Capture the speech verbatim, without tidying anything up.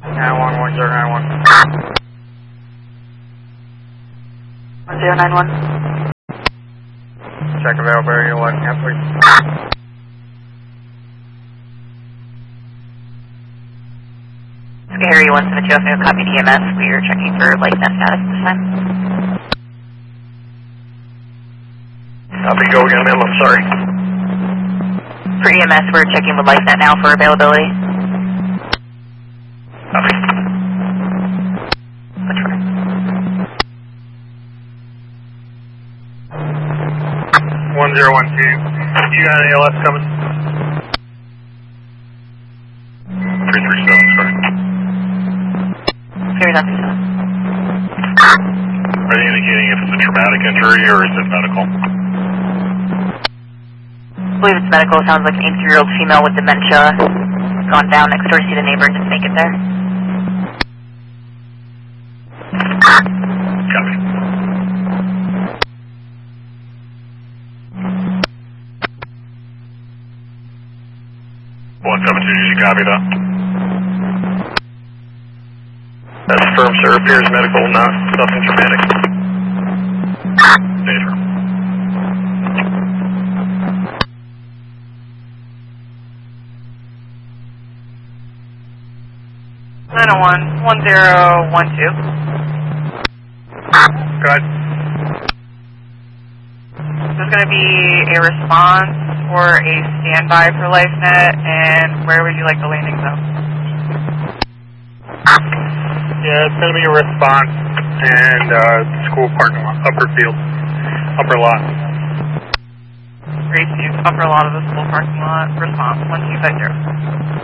nine one one zero nine one. one zero nine one. Check availability one, yeah, please. Harry one seven two, no copy E M S. We are checking for LifeNet status this time. Copy, go again, ma'am, I'm sorry. For E M S, we're checking with LifeNet now for availability. Copy. Which one? one zero one two. You got an A L S coming? three three seven, sorry. Here, that's seven. Are they indicating if it's a traumatic injury or is it medical? I believe it's medical. It sounds like an eighty-three-year-old female with dementia. Gone down next door to see the neighbor and just make it there. Copy. one seven two, did you copy that? That's firm, sir. Appears medical, not nothing traumatic. Danger. nine oh one, one zero one two. Go ahead. There's going to be a response or a standby for LifeNet, and where would you like the landing zone? Yeah, it's going to be a response and uh, school parking lot, upper field, upper lot. Receive upper lot of the school parking lot, response one two five zero.